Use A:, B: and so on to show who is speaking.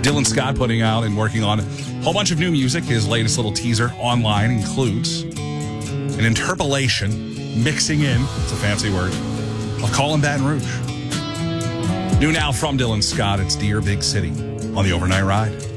A: Dylan Scott putting out and working on a whole bunch of new music. His latest little teaser online includes an interpolation, mixing in, it's a fancy word, of Call in Baton Rouge. New now from Dylan Scott, it's Dear Big City on the Overnight Ride.